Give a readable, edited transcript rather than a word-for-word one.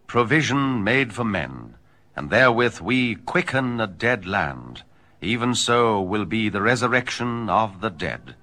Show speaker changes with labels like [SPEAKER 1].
[SPEAKER 1] provision made for men, and therewith we quicken a dead land. Even so will be the resurrection of the dead.